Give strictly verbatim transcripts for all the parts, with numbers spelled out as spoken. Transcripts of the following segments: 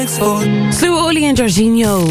Sluwe Olly en Jorginho.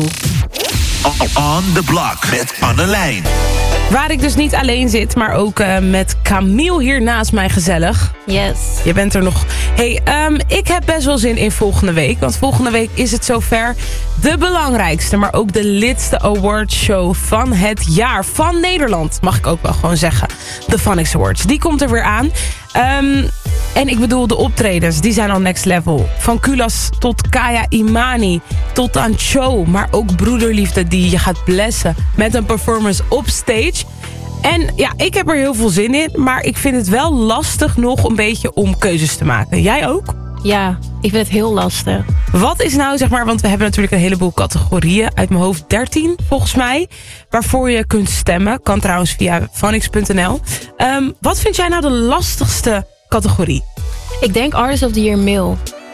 On the Block met Annelijn. Waar ik dus niet alleen zit, maar ook uh, met Camille hier naast mij gezellig. Yes. Je bent er nog. Hey, um, ik heb best wel zin in volgende week. Want volgende week is het zover. De belangrijkste, maar ook de lidste awardshow van het jaar. Van Nederland, mag ik ook wel gewoon zeggen. De Phonics Awards. Die komt er weer aan. Um, en ik bedoel, de optredens, die zijn al next level. Van Kulas tot Kaya Imani, tot aan Cho. Maar ook broederliefde die je gaat blessen met een performance op stage. En ja, ik heb er heel veel zin in. Maar ik vind het wel lastig nog een beetje om keuzes te maken. Jij ook? Ja, ik vind het heel lastig. Wat is nou, zeg maar, want we hebben natuurlijk een heleboel categorieën. Uit mijn hoofd dertien, volgens mij. Waarvoor je kunt stemmen. Kan trouwens via phonics punt n l. Um, wat vind jij nou de lastigste categorie? Ik denk Artist of the Year Male.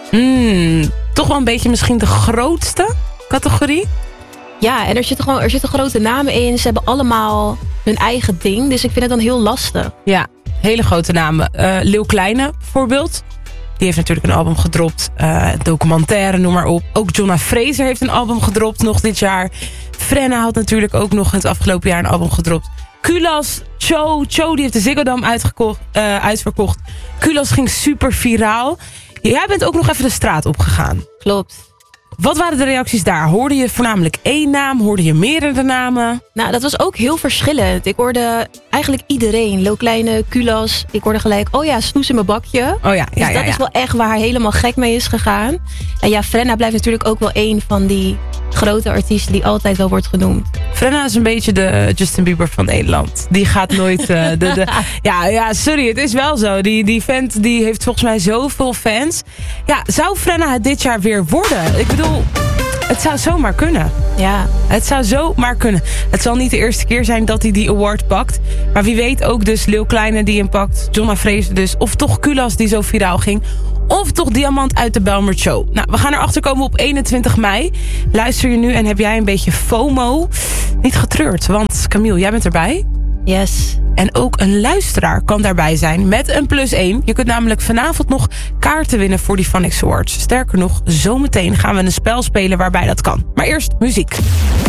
Hmm, toch wel een beetje misschien de grootste categorie? Ja, en er zitten gewoon er zitten grote namen in. Ze hebben allemaal hun eigen ding. Dus ik vind het dan heel lastig. Ja, hele grote namen. Uh, Leeuw Kleine, bijvoorbeeld. Die heeft natuurlijk een album gedropt. Uh, documentaire, noem maar op. Ook Jonna Fraser heeft een album gedropt nog dit jaar. Frenna had natuurlijk ook nog in het afgelopen jaar een album gedropt. Kulas, Cho, Cho die heeft de Ziggo Dome uitgekocht, uh, uitverkocht. Kulas ging super viraal. Jij bent ook nog even de straat opgegaan. Klopt. Wat waren de reacties daar? Hoorde je voornamelijk één naam? Hoorde je meerdere namen? Nou, dat was ook heel verschillend. Ik hoorde eigenlijk iedereen. Leeuw Kleine, Kulas. Ik hoorde gelijk, oh ja, snoes in mijn bakje. Oh ja, ja, dus ja, dat ja. is wel echt waar hij helemaal gek mee is gegaan. En ja, Frenna blijft natuurlijk ook wel één van die grote artiesten die altijd wel wordt genoemd. Frenna is een beetje de Justin Bieber van Nederland. Die gaat nooit... Uh, de, de, ja, ja, sorry, het is wel zo. Die, die vent die heeft volgens mij zoveel fans. Ja, zou Frenna het dit jaar weer worden? Ik bedoel, het zou zomaar kunnen. Ja. Het zou zomaar kunnen. Het zal niet de eerste keer zijn dat hij die award pakt. Maar wie weet ook dus Leeuw Kleine die hem pakt. Jonna Fraser dus. Of toch Kulas die zo viraal ging. Of toch Diamant uit de Belmer Show. Nou, we gaan erachter komen op eenentwintig mei. Luister je nu en heb jij een beetje FOMO? Niet getreurd, want Camille, jij bent erbij. Yes. En ook een luisteraar kan daarbij zijn met een plus één. Je kunt namelijk vanavond nog kaarten winnen voor die Phonics Awards. Sterker nog, zometeen gaan we een spel spelen waarbij dat kan. Maar eerst muziek.